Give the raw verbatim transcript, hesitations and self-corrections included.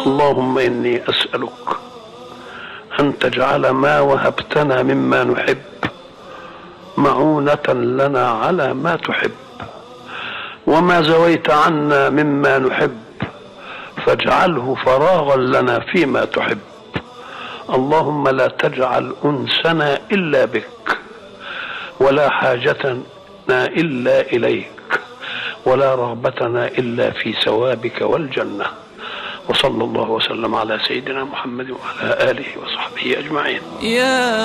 اللهم إني أسألك أن تجعل ما وهبتنا مما نحب معونة لنا على ما تحب، وما زويت عنا مما نحب فاجعله فراغا لنا فيما تحب. اللهم لا تجعل أنسنا إلا بك، ولا حاجتنا إلا إليك، ولا رغبتنا إلا في ثوابك والجنة. وصلى الله وسلم على سيدنا محمد وعلى آله وصحبه أجمعين.